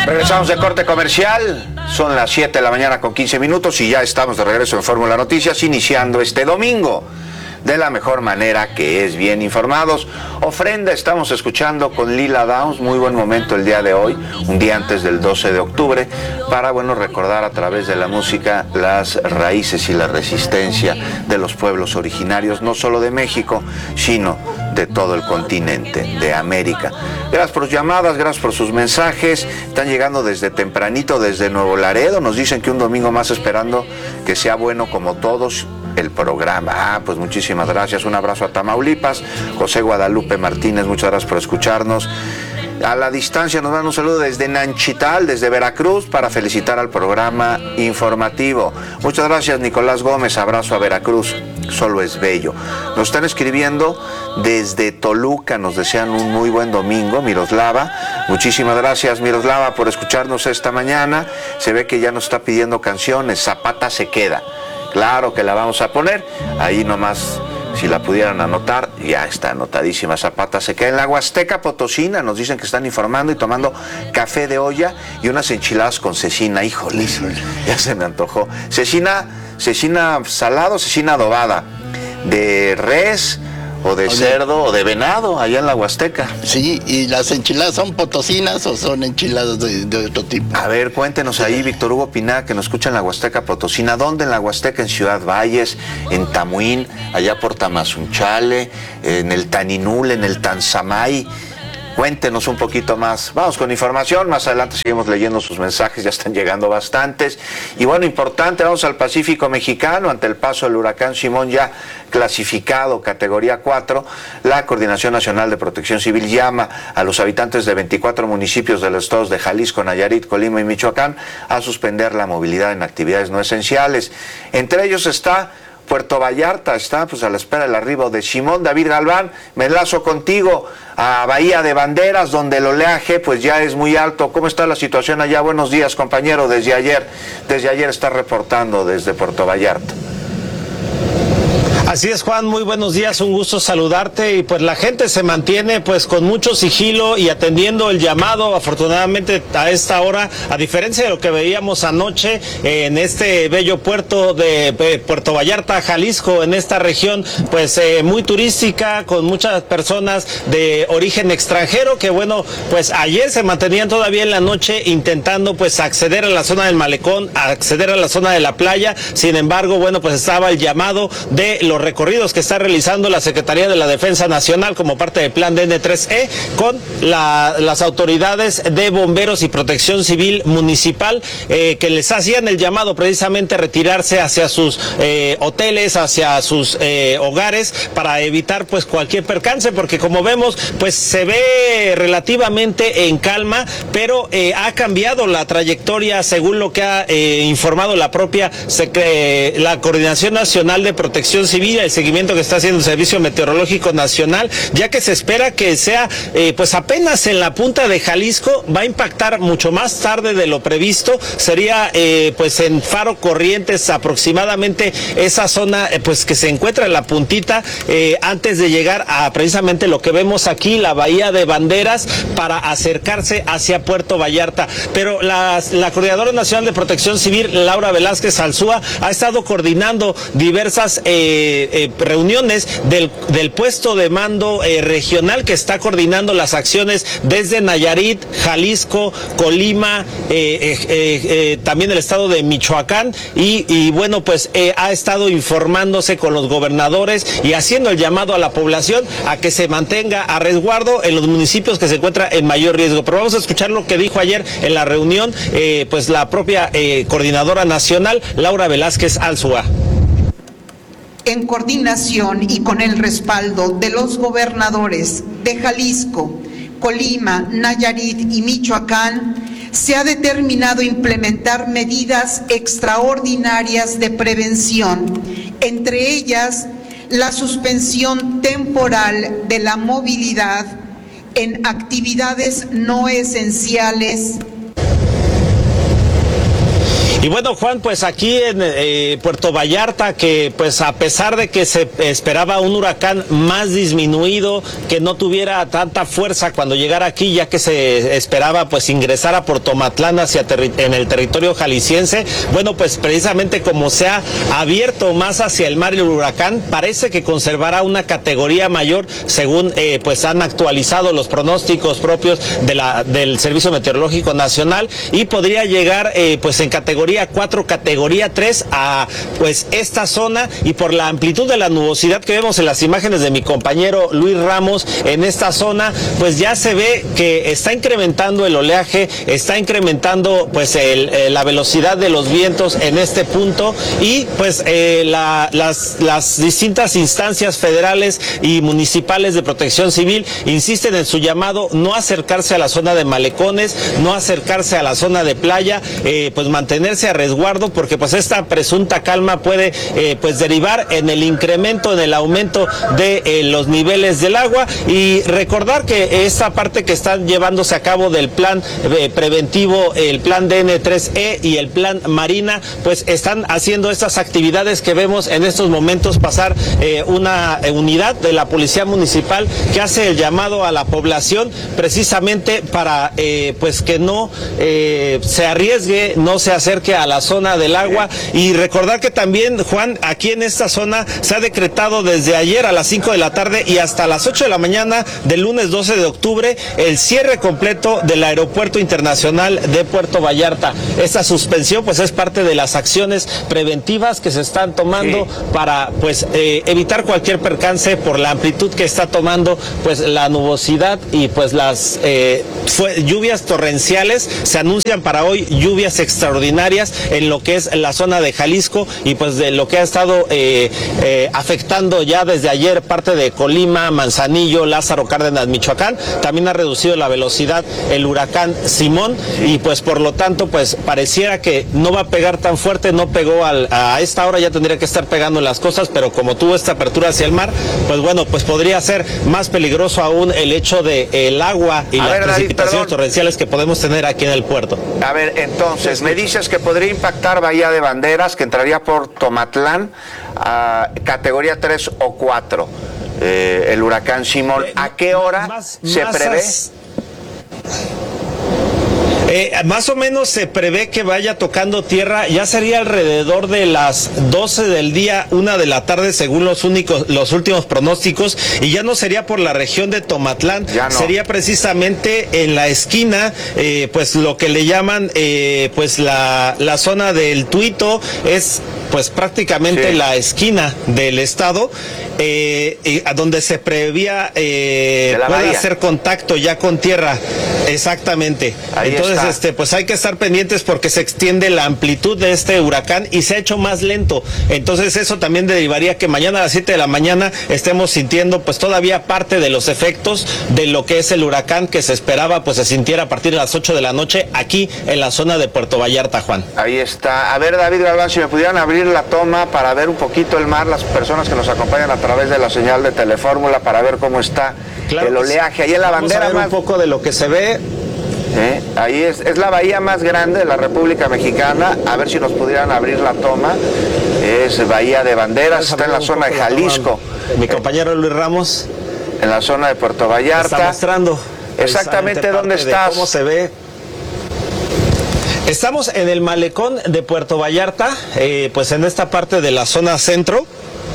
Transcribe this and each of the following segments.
Regresamos de corte comercial, son las 7 de la mañana con 15 minutos y ya estamos de regreso en Fórmula Noticias, iniciando este domingo de la mejor manera, que es bien informados. Ofrenda estamos escuchando con Lila Downs, muy buen momento el día de hoy, un día antes del 12 de octubre, para, recordar a través de la música las raíces y la resistencia de los pueblos originarios, no solo de México, sino de todo el continente, de América. Gracias por sus llamadas, gracias por sus mensajes, están llegando desde tempranito, desde Nuevo Laredo, nos dicen que un domingo más esperando que sea bueno como todos el programa. Pues muchísimas gracias, un abrazo a Tamaulipas. José Guadalupe Martínez, muchas gracias por escucharnos. A la distancia nos dan un saludo desde Nanchital, desde Veracruz, para felicitar al programa informativo. Muchas gracias, Nicolás Gómez, abrazo a Veracruz, solo es bello. Nos están escribiendo desde Toluca, nos desean un muy buen domingo, Miroslava. Muchísimas gracias, Miroslava, por escucharnos esta mañana. Se ve que ya nos está pidiendo canciones, Zapata se queda. Claro que la vamos a poner, ahí nomás, si la pudieran anotar, ya está anotadísima. Zapata se queda en la Huasteca Potosina, nos dicen que están informando y tomando café de olla y unas enchiladas con cecina. Híjole, ya se me antojó. Cecina salado, cecina adobada, de res o de cerdo o de venado, allá en la Huasteca. Sí, ¿y las enchiladas son potosinas o son enchiladas de otro tipo? A ver, cuéntenos ahí, Víctor Hugo Pineda, que nos escucha en la Huasteca Potosina. ¿Dónde en la Huasteca? En Ciudad Valles, en Tamuín, allá por Tamazunchale, en el Taninul, en el Tanzamay. Cuéntenos un poquito más. Vamos con información, más adelante seguimos leyendo sus mensajes, ya están llegando bastantes. Y importante, vamos al Pacífico Mexicano, ante el paso del huracán Simón ya clasificado categoría 4, la Coordinación Nacional de Protección Civil llama a los habitantes de 24 municipios de los estados de Jalisco, Nayarit, Colima y Michoacán a suspender la movilidad en actividades no esenciales. Entre ellos está Puerto Vallarta, está a la espera del arribo de Simón. David Galván, me enlazo contigo a Bahía de Banderas, donde el oleaje ya es muy alto. ¿Cómo está la situación allá? Buenos días, compañero, desde ayer está reportando desde Puerto Vallarta. Así es, Juan, muy buenos días, un gusto saludarte. Y la gente se mantiene con mucho sigilo y atendiendo el llamado, afortunadamente a esta hora, a diferencia de lo que veíamos anoche en este bello puerto de Puerto Vallarta, Jalisco, en esta región muy turística, con muchas personas de origen extranjero que ayer se mantenían todavía en la noche intentando acceder a la zona del malecón, acceder a la zona de la playa. Sin embargo, estaba el llamado de los recorridos que está realizando la Secretaría de la Defensa Nacional como parte del plan DN3E con las autoridades de bomberos y protección civil municipal que les hacían el llamado precisamente a retirarse hacia sus hoteles, hacia sus hogares para evitar cualquier percance, porque como vemos se ve relativamente en calma, pero ha cambiado la trayectoria según lo que ha informado la propia la Coordinación Nacional de Protección Civil, el seguimiento que está haciendo el Servicio Meteorológico Nacional, ya que se espera que sea apenas en la punta de Jalisco. Va a impactar mucho más tarde de lo previsto, sería en Faro Corrientes aproximadamente, esa zona que se encuentra en la puntita antes de llegar a precisamente lo que vemos aquí, la Bahía de Banderas, para acercarse hacia Puerto Vallarta. Pero la Coordinadora Nacional de Protección Civil, Laura Velázquez Alzúa, ha estado coordinando diversas reuniones del puesto de mando regional que está coordinando las acciones desde Nayarit, Jalisco, Colima, también el estado de Michoacán y ha estado informándose con los gobernadores y haciendo el llamado a la población a que se mantenga a resguardo en los municipios que se encuentran en mayor riesgo. Pero vamos a escuchar lo que dijo ayer en la reunión la propia Coordinadora Nacional, Laura Velázquez Alzúa. En coordinación y con el respaldo de los gobernadores de Jalisco, Colima, Nayarit y Michoacán, se ha determinado implementar medidas extraordinarias de prevención, entre ellas la suspensión temporal de la movilidad en actividades no esenciales Y bueno, Juan, pues aquí en Puerto Vallarta, que pues a pesar de que se esperaba un huracán más disminuido, que no tuviera tanta fuerza cuando llegara aquí, ya que se esperaba pues ingresar a Puerto Matlán en el territorio jalisciense, bueno, pues precisamente como se ha abierto más hacia el mar el huracán, parece que conservará una categoría mayor, según pues han actualizado los pronósticos propios del Servicio Meteorológico Nacional, y podría llegar pues en categoría 4, categoría 3 a pues esta zona, y por la amplitud de la nubosidad que vemos en las imágenes de mi compañero Luis Ramos en esta zona, pues ya se ve que está incrementando el oleaje, está incrementando pues la velocidad de los vientos en este punto, y pues las distintas instancias federales y municipales de protección civil insisten en su llamado no acercarse a la zona de malecones, no acercarse a la zona de playa, pues mantenerse a resguardo, porque pues esta presunta calma puede pues derivar en el incremento, en el aumento de los niveles del agua. Y recordar que esta parte que están llevándose a cabo del plan preventivo, el plan DN3E y el plan Marina, pues están haciendo estas actividades que vemos en estos momentos pasar una unidad de la Policía Municipal que hace el llamado a la población precisamente para pues que no se arriesgue, no se acerque a la zona del agua. Y recordar que también, Juan, aquí en esta zona se ha decretado desde ayer a las 5 de la tarde y hasta las 8 de la mañana del lunes 12 de octubre el cierre completo del Aeropuerto Internacional de Puerto Vallarta. Esta suspensión pues es parte de las acciones preventivas que se están tomando para pues evitar cualquier percance por la amplitud que está tomando pues la nubosidad, y pues las lluvias torrenciales. Se anuncian para hoy lluvias extraordinarias en lo que es la zona de Jalisco, y pues de lo que ha estado afectando ya desde ayer parte de Colima, Manzanillo, Lázaro Cárdenas, Michoacán. También ha reducido la velocidad el huracán Simón, y pues por lo tanto pues pareciera que no va a pegar tan fuerte, no pegó a esta hora, ya tendría que estar pegando en las costas, pero como tuvo esta apertura hacia el mar, pues bueno, pues podría ser más peligroso aún el hecho de el agua y las precipitaciones torrenciales que podemos tener aquí en el puerto. A ver, entonces, me dices que podría impactar Bahía de Banderas, que entraría por Tomatlán, a categoría 3 o 4, el huracán Simón. ¿A qué hora se prevé? Más o menos se prevé que vaya tocando tierra, ya sería alrededor de las 12 del día, 1 de la tarde, según los últimos pronósticos, y ya no sería por la región de Tomatlán, sería precisamente en la esquina, pues lo que le llaman pues la zona del Tuito, es pues prácticamente la esquina del estado, a donde se prevía puede hacer contacto ya con tierra, exactamente. Entonces pues hay que estar pendientes porque se extiende la amplitud de este huracán y se ha hecho más lento. Entonces eso también derivaría que mañana a las 7 de la mañana estemos sintiendo pues todavía parte de los efectos de lo que es el huracán, que se esperaba pues se sintiera a partir de las 8 de la noche aquí en la zona de Puerto Vallarta, Juan. Ahí está. A ver, David Galván, si me pudieran abrir la toma para ver un poquito el mar, las personas que nos acompañan a través de la señal de Telefórmula, para ver cómo está el oleaje. Ahí en la bandera más un poco de lo que se ve. Ahí es la bahía más grande de la República Mexicana. A ver si nos pudieran abrir la toma. Es Bahía de Banderas, está en la zona de Jalisco. Mi compañero Luis Ramos. En la zona de Puerto Vallarta. Está mostrando exactamente dónde estás. ¿Cómo se ve? Estamos en el malecón de Puerto Vallarta, pues en esta parte de la zona centro.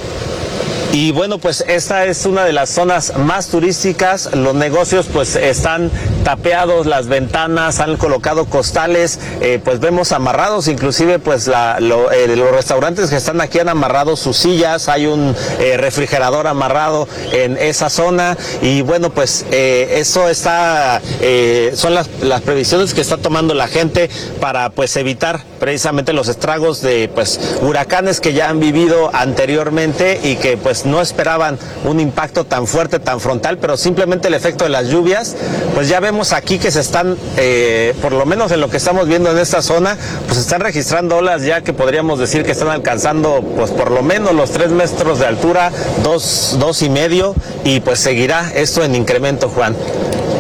Y bueno, pues esta es una de las zonas más turísticas. Los negocios pues están tapeados, las ventanas, han colocado costales, pues vemos amarrados, inclusive pues los restaurantes que están aquí han amarrado sus sillas, hay un refrigerador amarrado en esa zona. Y bueno, pues eso está, son las previsiones que está tomando la gente para pues evitar precisamente los estragos de pues huracanes que ya han vivido anteriormente y que pues no esperaban un impacto tan fuerte, tan frontal, pero simplemente el efecto de las lluvias. Pues ya vemos aquí que se están, por lo menos en lo que estamos viendo en esta zona, pues están registrando olas ya que podríamos decir que están alcanzando pues por lo menos los 3 metros de altura, 2,5, y pues seguirá esto en incremento, Juan.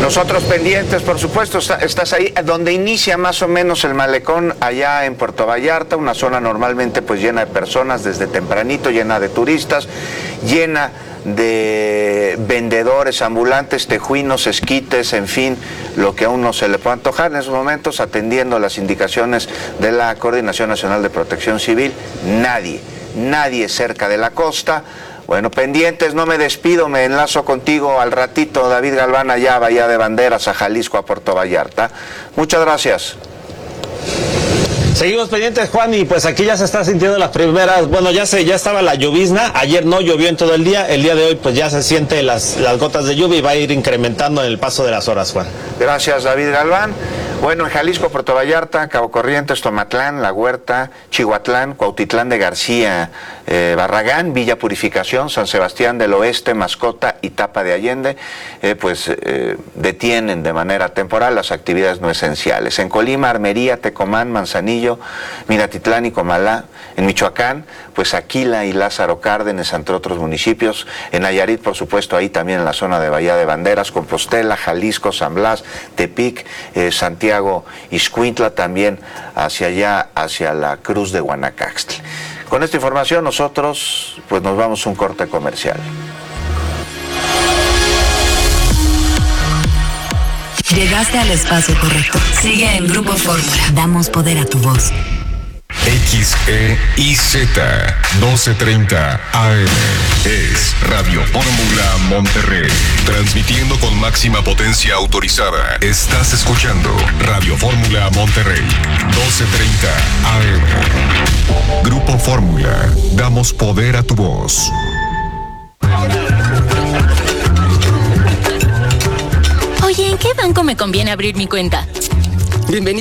Nosotros pendientes, por supuesto, estás ahí, donde inicia más o menos el malecón, allá en Puerto Vallarta, una zona normalmente pues llena de personas desde tempranito, llena de turistas, llena de vendedores ambulantes, tejuinos, esquites, en fin, lo que a uno se le pueda antojar en esos momentos, atendiendo las indicaciones de la Coordinación Nacional de Protección Civil. Nadie cerca de la costa. Bueno, pendientes, no me despido, me enlazo contigo al ratito, David Galván, allá, Bahía de Banderas, a Jalisco, a Puerto Vallarta. Muchas gracias. Seguimos pendientes, Juan, y pues aquí ya se está sintiendo las primeras, bueno, ya estaba la llovizna, ayer no llovió en todo el día de hoy pues ya se siente las gotas de lluvia y va a ir incrementando en el paso de las horas, Juan. Gracias, David Galván. Bueno, en Jalisco, Puerto Vallarta, Cabo Corrientes, Tomatlán, La Huerta, Chihuatlán, Cuautitlán de García, Barragán, Villa Purificación, San Sebastián del Oeste, Mascota y Tapa de Allende, detienen de manera temporal las actividades no esenciales. En Colima, Armería, Tecomán, Manzanillo, Minatitlán y Comalá. En Michoacán, pues Aquila y Lázaro Cárdenas, entre otros municipios. En Nayarit, por supuesto, ahí también en la zona de Bahía de Banderas, Compostela, Jalisco, San Blas, Tepic, Santiago, Ixcuintla, también hacia allá, hacia la Cruz de Guanacaxtla. Con esta información nosotros pues nos vamos a un corte comercial. Llegaste al espacio correcto. Sigue en Grupo Fórmula. Damos poder a tu voz. XEIZ 1230 AM es Radio Fórmula Monterrey, transmitiendo con máxima potencia autorizada. Estás escuchando Radio Fórmula Monterrey 1230 AM. Grupo Fórmula, damos poder a tu voz. Oye, ¿en qué banco me conviene abrir mi cuenta? Bienvenido.